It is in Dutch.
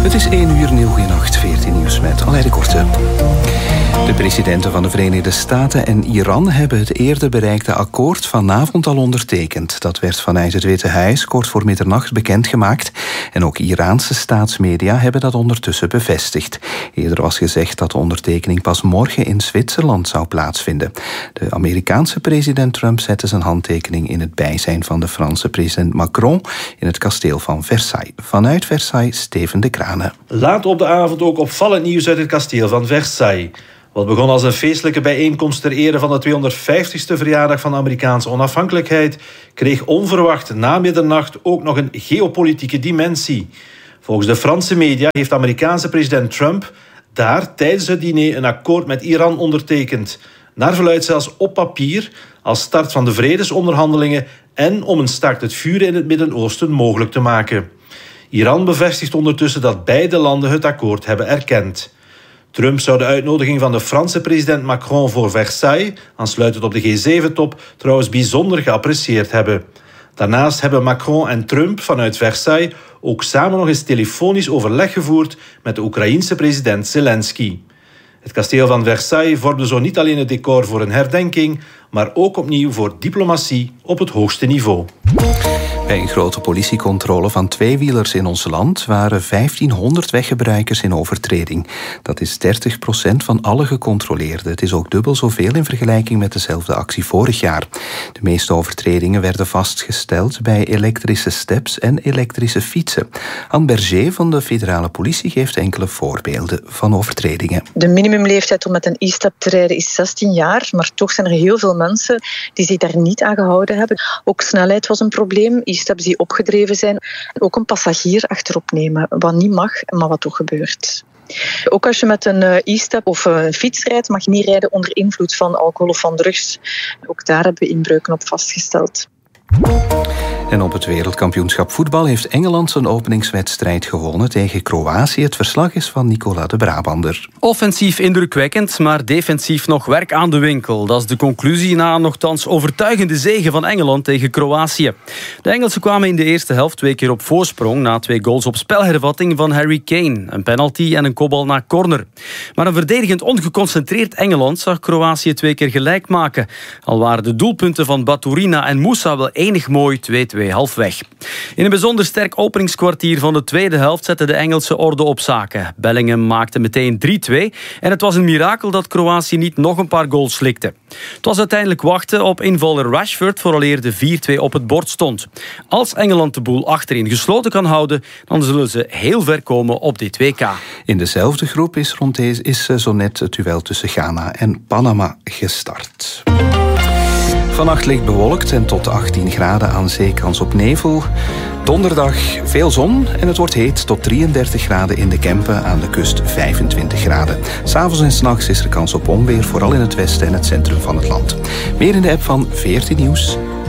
Het is 1 uur, nieuw in 14 nieuws met Aleide Korte. De presidenten van de Verenigde Staten en Iran hebben het eerder bereikte akkoord vanavond al ondertekend. Dat werd vanuit het Witte Huis kort voor middernacht bekendgemaakt. En ook Iraanse staatsmedia hebben dat ondertussen bevestigd. Eerder was gezegd dat de ondertekening pas morgen in Zwitserland zou plaatsvinden. De Amerikaanse president Trump zette zijn handtekening in het bijzijn van de Franse president Macron in het kasteel van Versailles. Vanuit Versailles, Steven de Kranen. Laat op de avond ook opvallend nieuws uit het kasteel van Versailles. Wat begon als een feestelijke bijeenkomst ter ere van de 250ste verjaardag van de Amerikaanse onafhankelijkheid, kreeg onverwacht na middernacht ook nog een geopolitieke dimensie. Volgens de Franse media heeft de Amerikaanse president Trump daar tijdens het diner een akkoord met Iran ondertekend. Naar verluidt zelfs op papier als start van de vredesonderhandelingen en om een staakt het vuren in het Midden-Oosten mogelijk te maken. Iran bevestigt ondertussen dat beide landen het akkoord hebben erkend. Trump zou de uitnodiging van de Franse president Macron voor Versailles, aansluitend op de G7-top, trouwens bijzonder geapprecieerd hebben. Daarnaast hebben Macron en Trump vanuit Versailles ook samen nog eens telefonisch overleg gevoerd met de Oekraïense president Zelensky. Het kasteel van Versailles vormde zo niet alleen het decor voor een herdenking, maar ook opnieuw voor diplomatie op het hoogste niveau. Bij een grote politiecontrole van tweewielers in ons land waren 1500 weggebruikers in overtreding. Dat is 30% van alle gecontroleerden. Het is ook dubbel zoveel in vergelijking met dezelfde actie vorig jaar. De meeste overtredingen werden vastgesteld bij elektrische steps en elektrische fietsen. Anne Berger van de federale politie geeft enkele voorbeelden van overtredingen. De minimumleeftijd om met een e-step te rijden is 16 jaar, maar toch zijn er heel veel mensen die zich daar niet aan gehouden hebben. Ook snelheid was een probleem. E-steps die opgedreven zijn. Ook een passagier achterop nemen, wat niet mag, maar wat toch gebeurt. Ook als je met een e-step of een fiets rijdt, mag je niet rijden onder invloed van alcohol of van drugs. Ook daar hebben we inbreuken op vastgesteld. En op het wereldkampioenschap voetbal heeft Engeland zijn openingswedstrijd gewonnen tegen Kroatië. Het verslag is van Nicola de Brabander. Offensief indrukwekkend, maar defensief nog werk aan de winkel. Dat is de conclusie na een nochtans overtuigende zege van Engeland tegen Kroatië. De Engelsen kwamen in de eerste helft 2 keer op voorsprong na 2 goals op spelhervatting van Harry Kane. Een penalty en een kopbal naar corner. Maar een verdedigend ongeconcentreerd Engeland zag Kroatië 2 keer gelijk maken. Al waren de doelpunten van Baturina en Moussa wel enig mooi 2-2 halfweg. In een bijzonder sterk openingskwartier van de tweede helft zette de Engelse orde op zaken. Bellingham maakte meteen 3-2 en het was een mirakel dat Kroatië niet nog een paar goals slikte. Het was uiteindelijk wachten op invaller Rashford vooraleer de 4-2 op het bord stond. Als Engeland de boel achterin gesloten kan houden, dan zullen ze heel ver komen op dit WK. In dezelfde groep is zo net het duel tussen Ghana en Panama gestart. Vannacht licht bewolkt en tot 18 graden aan zee, kans op nevel. Donderdag veel zon en het wordt heet tot 33 graden in de Kempen, aan de kust 25 graden. 's Avonds en 's nachts is er kans op onweer, vooral in het westen en het centrum van het land. Meer in de app van 14 Nieuws.